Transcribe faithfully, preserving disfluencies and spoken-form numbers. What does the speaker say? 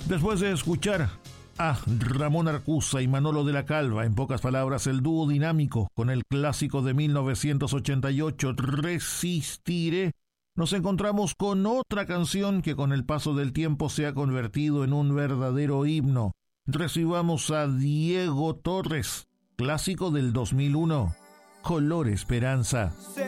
Después de escuchar a Ramón Arcusa y Manolo de la Calva, en pocas palabras, el dúo dinámico con el clásico de mil novecientos ochenta y ocho, Resistiré, nos encontramos con otra canción que con el paso del tiempo se ha convertido en un verdadero himno. Recibamos a Diego Torres, clásico del dos mil uno, Color Esperanza. Se